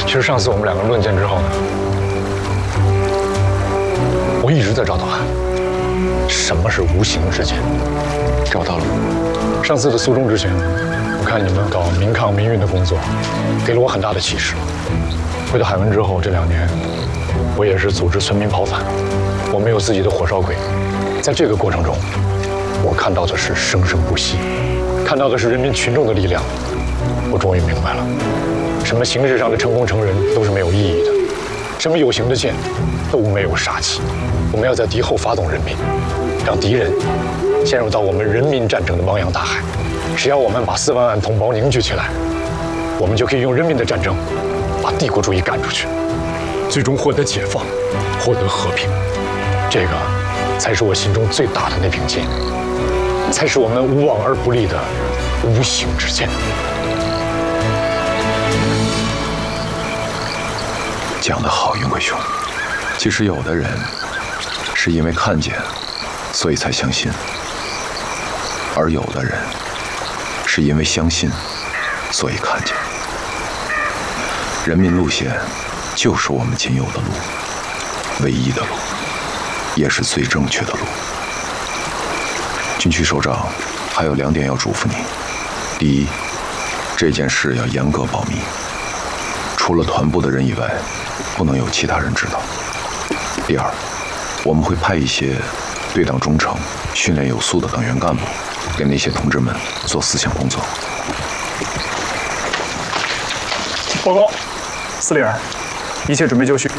其实上次我们两个论剑之后呢，我一直在找答案。什么是无形之剑？ 找到了。 上次的肃宗之前，我看你们搞民抗民运的工作，给了我很大的启示。回到海文之后，这2年，我也是组织村民跑反，我们有自己的火烧鬼。在这个过程中，我看到的是生生不息，看到的是人民群众的力量。我终于明白了，什么形式上的成功成仁都是没有意义的，什么有形的剑都没有杀气。我们要在敌后发动人民，让敌人陷入到我们人民战争的汪洋大海。只要我们把4万万同胞凝聚起来，我们就可以用人民的战争把帝国主义赶出去，最终获得解放，获得和平。这个才是我心中最大的那柄剑，才是我们无往而不利的无形之剑。 讲得好，云贵兄。其实有的人是因为看见，所以才相信；而有的人是因为相信，所以看见。人民路线就是我们仅有的路，唯一的路，也是最正确的路。军区首长还有2点要嘱咐你：第一，这件事要严格保密，除了团部的人以外，不能有其他人知道。第二，我们会派一些对党忠诚、训练有素的党员干部，给那些同志们做思想工作。 报告，司令员，一切准备就绪。